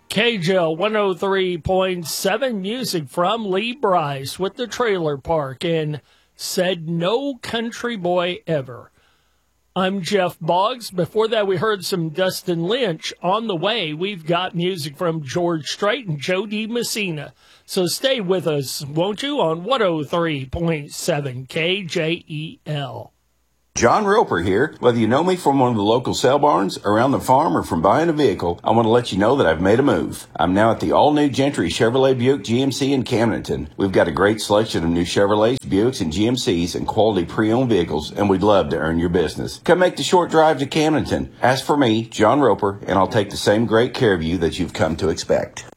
KJL 103.7 music from Lee Bryce with the Trailer Park and Said No Country Boy Ever. I'm Jeff Boggs. Before that, we heard some Dustin Lynch. On the way, we've got music from George Strait and Joe DiMessina. So stay with us, won't you, on 103.7 KJEL. John Roper here. Whether you know me from one of the local sale barns, around the farm, or from buying a vehicle, I want to let you know that I've made a move. I'm now at the all-new Gentry Chevrolet Buick GMC in Camdenton. We've got a great selection of new Chevrolets, Buicks, and GMCs and quality pre-owned vehicles, and we'd love to earn your business. Come make the short drive to Camdenton. Ask for me, John Roper, and I'll take the same great care of you that you've come to expect.